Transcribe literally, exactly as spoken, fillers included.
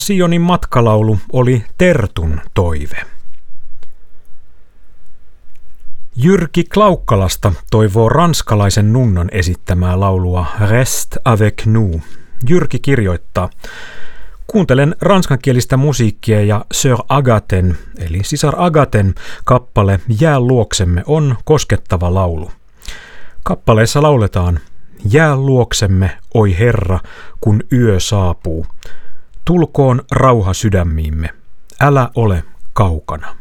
Sionin matkalaulu oli Tertun toive. Jyrki Klaukkalasta toivoo ranskalaisen nunnan esittämää laulua Reste avec nous. Jyrki kirjoittaa: kuuntelen ranskankielistä musiikkia ja Sœur Agaten, eli sisar Agaten, kappale Jää luoksemme on koskettava laulu. Kappaleessa lauletaan: Jää luoksemme, oi Herra, kun yö saapuu. Tulkoon rauha sydämiimme, älä ole kaukana.